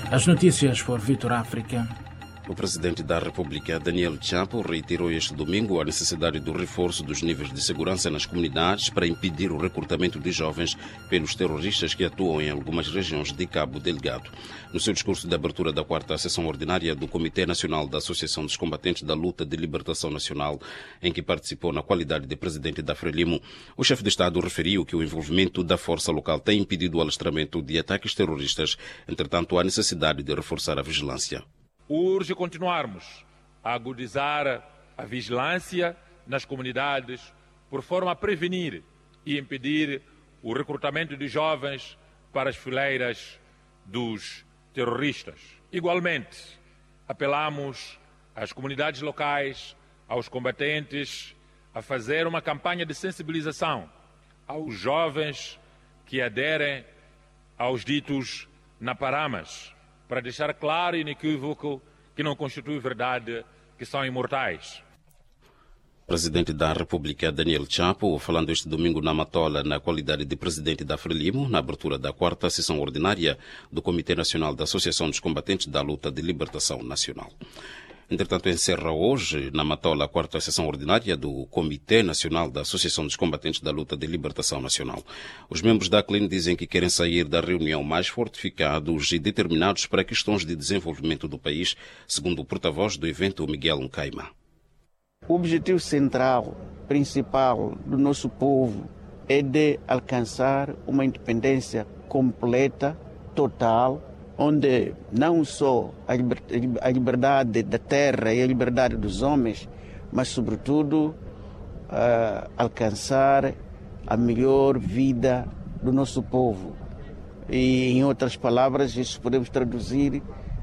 As notícias por Vitor África. O presidente da República, Daniel Chapo, reiterou este domingo a necessidade do reforço dos níveis de segurança nas comunidades para impedir o recrutamento de jovens pelos terroristas que atuam em algumas regiões de Cabo Delgado. No seu discurso de abertura da 4ª sessão ordinária do Comitê Nacional da Associação dos Combatentes da Luta de Libertação Nacional, em que participou na qualidade de presidente da Frelimo, o chefe de Estado referiu que o envolvimento da força local tem impedido o alastramento de ataques terroristas. Entretanto, há necessidade de reforçar a vigilância. Urge continuarmos a agudizar a vigilância nas comunidades por forma a prevenir e impedir o recrutamento de jovens para as fileiras dos terroristas. Igualmente, apelamos às comunidades locais, aos combatentes, a fazer uma campanha de sensibilização aos jovens que aderem aos ditos Naparamas, para deixar claro e inequívoco que não constitui verdade, que são imortais. Presidente da República, Daniel Chapo, falando este domingo na Matola, na qualidade de presidente da Frelimo, na abertura da 4ª sessão ordinária do Comitê Nacional da Associação dos Combatentes da Luta de Libertação Nacional. Entretanto, encerra hoje, na Matola, a 4ª sessão ordinária do Comitê Nacional da Associação dos Combatentes da Luta de Libertação Nacional. Os membros da ACLIN dizem que querem sair da reunião mais fortificados e determinados para questões de desenvolvimento do país, segundo o porta-voz do evento, Miguel Nkaima. O objetivo central, principal do nosso povo é de alcançar uma independência completa, total, onde não só a liberdade da terra e a liberdade dos homens, mas, sobretudo, alcançar a melhor vida do nosso povo. E, em outras palavras, isso podemos traduzir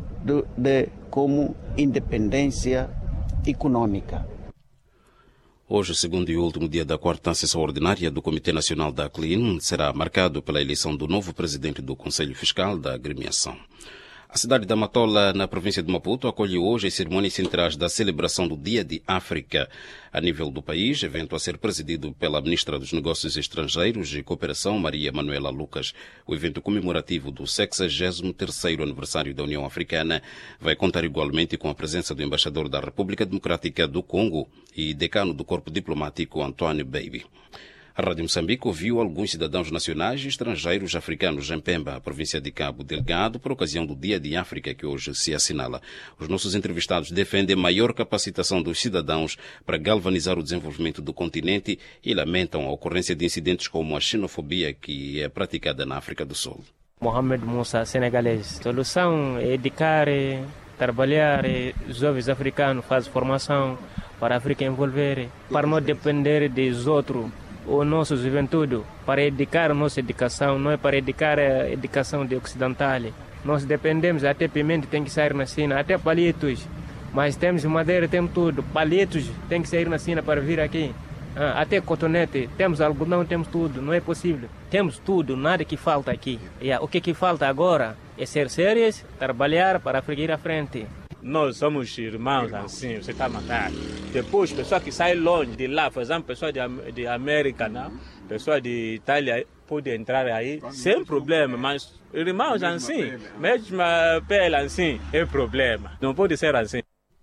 como independência econômica. Hoje, segundo e último dia da 4ª sessão ordinária do Comitê Nacional da ACLIN, será marcado pela eleição do novo presidente do Conselho Fiscal da Agremiação. A cidade da Matola, na província de Maputo, acolhe hoje as cerimônias centrais da celebração do Dia de África. A nível do país, evento a ser presidido pela Ministra dos Negócios Estrangeiros e Cooperação, Maria Manuela Lucas. O evento comemorativo do 63º aniversário da União Africana vai contar igualmente com a presença do embaixador da República Democrática do Congo e decano do Corpo Diplomático, António Baby. A Rádio Moçambique ouviu alguns cidadãos nacionais e estrangeiros africanos em Pemba, província de Cabo Delgado, por ocasião do Dia de África que hoje se assinala. Os nossos entrevistados defendem maior capacitação dos cidadãos para galvanizar o desenvolvimento do continente e lamentam a ocorrência de incidentes como a xenofobia que é praticada na África do Sul. Mohamed Moussa, senegalês. A solução é educar, trabalhar, jovens africanos, fazer formação para a África envolver, para não depender dos outros. O nosso juventude, para educar a nossa educação, não é para educar a educação de ocidental. Nós dependemos, até pimenta tem que sair na China, até palitos, mas temos madeira, temos tudo. Palitos tem que sair na China para vir aqui. Até cotonete, temos algodão, temos tudo, não é possível. Temos tudo, nada que falta aqui. O que falta agora é ser sérios, trabalhar para ir à frente. Nós somos irmãos assim, você está a matar. Depois, pessoa que sai longe de lá, por exemplo, pessoa de América, não? Pessoa de Itália, pode entrar aí sem problema, mas irmãos assim, mesmo a pele assim, é problema. Não pode ser assim.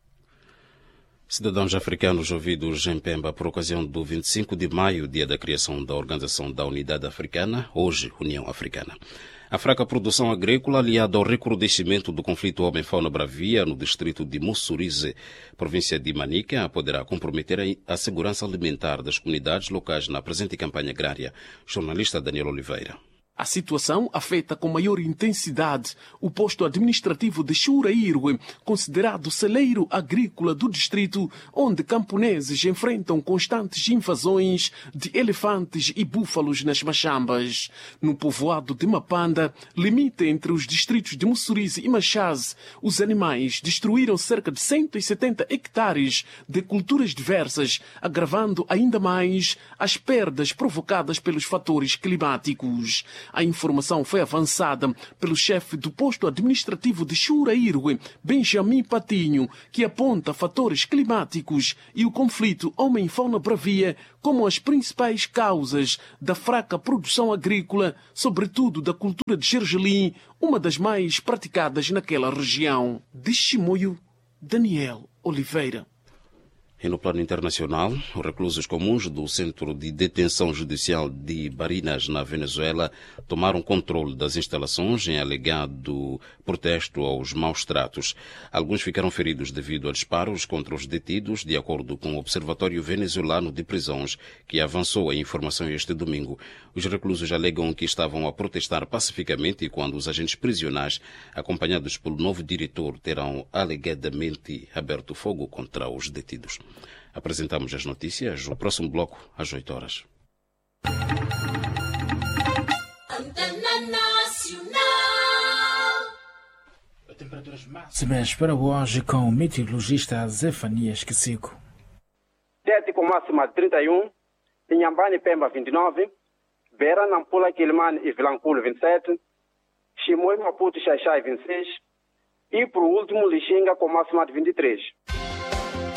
Cidadãos africanos ouvidos em Pemba por ocasião do 25 de maio, dia da criação da Organização da Unidade Africana, hoje União Africana. A fraca produção agrícola, aliada ao recrudescimento do conflito homem-fauna-bravia no distrito de Mussurize, província de Manica, poderá comprometer a segurança alimentar das comunidades locais na presente campanha agrária. Jornalista Daniel Oliveira. A situação afeta com maior intensidade o posto administrativo de Churairwe, considerado celeiro agrícola do distrito, onde camponeses enfrentam constantes invasões de elefantes e búfalos nas machambas. No povoado de Mapanda, limite entre os distritos de Mussurize e Machaze, os animais destruíram cerca de 170 hectares de culturas diversas, agravando ainda mais as perdas provocadas pelos fatores climáticos. A informação foi avançada pelo chefe do posto administrativo de Churairwe, Benjamin Patinho, que aponta fatores climáticos e o conflito homem-fauna-bravia como as principais causas da fraca produção agrícola, sobretudo da cultura de gergelim, uma das mais praticadas naquela região. De Chimoio, Daniel Oliveira. E no plano internacional, os reclusos comuns do Centro de Detenção Judicial de Barinas, na Venezuela, tomaram controle das instalações em alegado protesto aos maus tratos. Alguns ficaram feridos devido a disparos contra os detidos, de acordo com o Observatório Venezuelano de Prisões, que avançou a informação este domingo. Os reclusos alegam que estavam a protestar pacificamente quando os agentes prisionais, acompanhados pelo novo diretor, terão alegadamente aberto fogo contra os detidos. Apresentamos as notícias, o próximo bloco, às 8 horas. Temperaturas máximas para hoje com o meteorologista Zefanias Quesico. Tete com máxima de 31, Inhambane Pemba 29, Beira Nampula Quilmane e Vilanculo 27, Chimoio Maputo Xaixai 26 e por último Lixinga com máxima de 23.